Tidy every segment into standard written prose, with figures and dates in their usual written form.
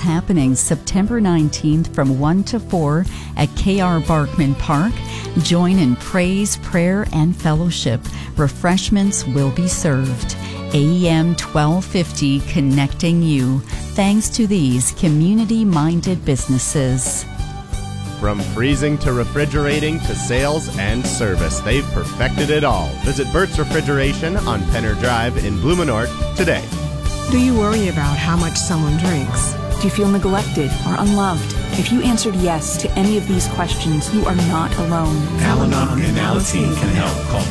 happening September 19th from 1 to 4 at K.R. Barkman Park. Join in praise, prayer, and fellowship. Refreshments will be served. AM 1250 connecting you. Thanks to these community-minded businesses. From freezing to refrigerating to sales and service, they've perfected it all. Visit Burt's Refrigeration on Penner Drive in Blumenort today. Do you worry about how much someone drinks? Do you feel neglected or unloved? If you answered yes to any of these questions, you are not alone. Al-Anon and Alateen can help. Call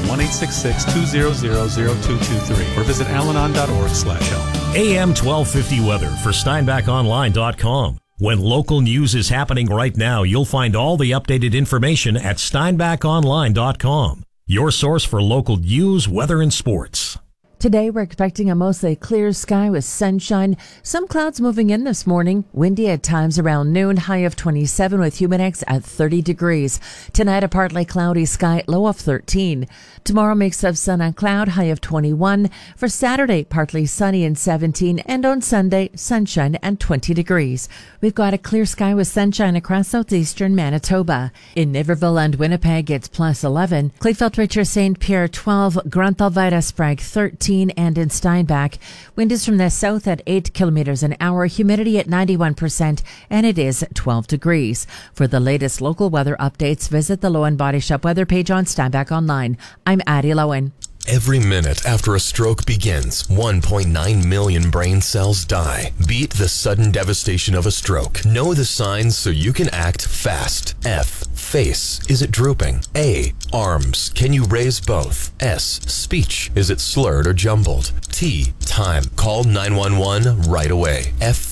1-866-200-0223 or visit alanon.org/help. AM 1250 weather for SteinbachOnline.com. When local news is happening right now, you'll find all the updated information at SteinbachOnline.com. Your source for local news, weather, and sports. Today, we're expecting a mostly clear sky with sunshine. Some clouds moving in this morning. Windy at times around noon. High of 27 with Humidex at 30 degrees. Tonight, a partly cloudy sky. Low of 13. Tomorrow, mix of sun and cloud. High of 21. For Saturday, partly sunny and 17. And on Sunday, sunshine and 20 degrees. We've got a clear sky with sunshine across southeastern Manitoba. In Niverville and Winnipeg, it's plus 11. Kleefeld, Richard, St. Pierre 12. Grunthal, Sprague 13. And in Steinbach, wind is from the south at 8 kilometers an hour, humidity at 91%, and it is 12 degrees. For the latest local weather updates, visit the Lowen Body Shop weather page on Steinbach Online. I'm Addie Lowen. Every minute after a stroke begins, 1.9 million brain cells die. Beat the sudden devastation of a stroke. Know the signs so you can act fast. F. Face. Is it drooping? A. Arms. Can you raise both? S. Speech. Is it slurred or jumbled? T. Time. Call 911 right away.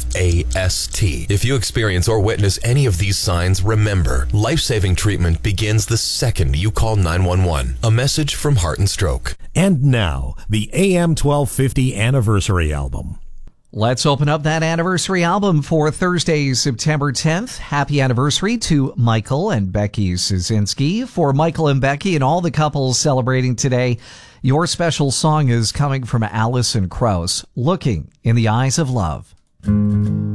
FAST. If you experience or witness any of these signs, remember, life-saving treatment begins the second you call 911. A message from Heart and Stroke. And now, the AM 1250 Anniversary Album. Let's open up that anniversary album for Thursday, September 10th. Happy anniversary to Michael and Becky Szynski. For Michael and Becky and all the couples celebrating today, your special song is coming from Alison Krauss, Looking in the Eyes of Love.